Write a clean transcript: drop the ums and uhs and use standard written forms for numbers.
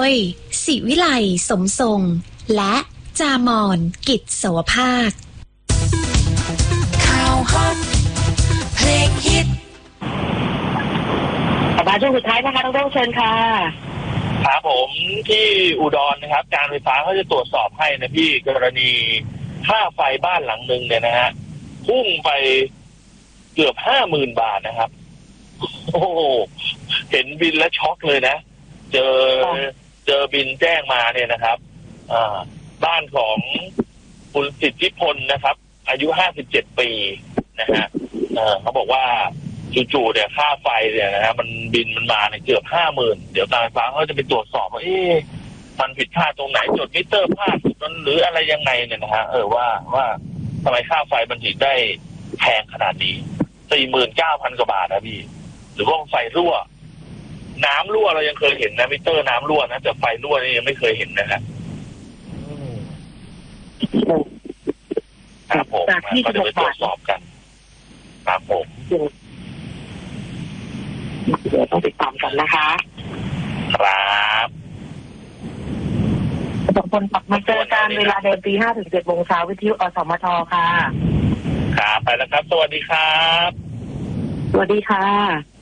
ยศิวิไลสมทรงและจามอนกิจโสภาคข่าวฮอตเพลงฮิตมาช่วงสุดท้ายนะคะต้องเชิญค่ะครับผมที่อุดรนะครับการไฟฟ้าเขาจะตรวจสอบให้นะพี่กรณีค่าไฟบ้านหลังหนึ่งเนี่ยนะฮะพุ่งไปเกือบ50,000 บาทนะครับโอ้โหเห็นบินแล้วช็อกเลยนะเจอบินแจ้งมาเนี่ยนะครับบ้านของคุณสิทธิพลนะครับอายุ57 ปีนะฮะเขาบอกว่าจู่ๆเนี่ยค่าไฟเนี่ยนะฮะมันบินมันมาเนี่ยเกือบ50,000เดี๋ยวการไฟฟ้าเขาจะไปตรวจสอบว่ามันผิดพลาดตรงไหนจดมิเตอร์พลาดหรืออะไรยังไงเนี่ยนะฮะว่าทำไมค่าไฟมันถึงได้แพงขนาดนี้49,000 กว่าบาทนะพี่หรือว่าไฟรั่วน้ำรั่วเรายังเคยเห็นนะมิเตอร์น้ำรั่วนะแต่ไฟรั่วนี่ยังไม่เคยเห็นนะครับครับผมก็จะไปตรวจสอบกันครับผมเดี๋ยวต้องติดตามกันนะคะครับทุกคนกลับมาเจอกันเวลาเดิมตี 5 ถึง 7 โมงเช้าวิทยุอสมทค่ะครับไปแล้วครับสวัสดีครับสวัสดีค่ะ